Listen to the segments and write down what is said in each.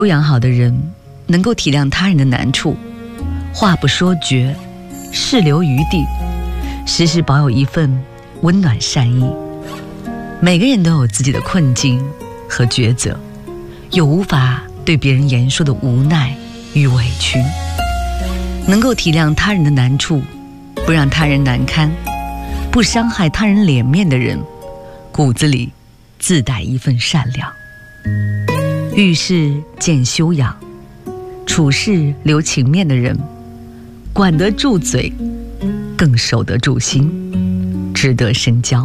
修养好的人能够体谅他人的难处，话不说绝，事留余地，时时保有一份温暖善意。每个人都有自己的困境和抉择，有无法对别人言说的无奈与委屈。能够体谅他人的难处，不让他人难堪，不伤害他人脸面的人，骨子里自带一份善良。遇事见修养，处事留情面的人，管得住嘴，更守得住心，值得深交。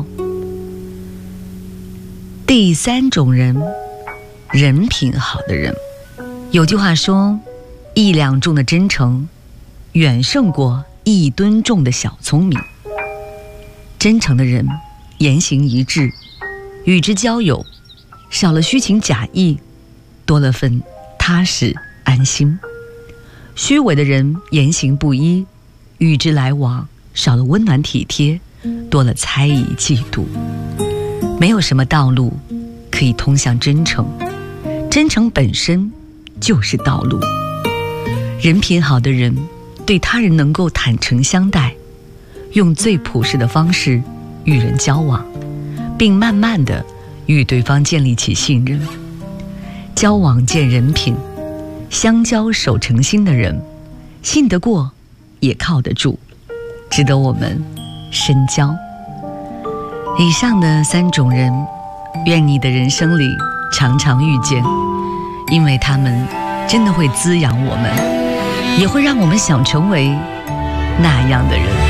第三种人，人品好的人。有句话说，1两重的真诚远胜过1吨重的小聪明。真诚的人言行一致，与之交友少了虚情假意，多了份踏实安心。虚伪的人言行不一，与之来往少了温暖体贴，多了猜疑嫉妒。没有什么道路可以通向真诚，真诚本身就是道路。人品好的人对他人能够坦诚相待，用最朴实的方式与人交往，并慢慢地与对方建立起信任。交往见人品，相交守诚心的人，信得过也靠得住，值得我们深交。以上的3种人，愿你的人生里常常遇见，因为他们真的会滋养我们，也会让我们想成为那样的人。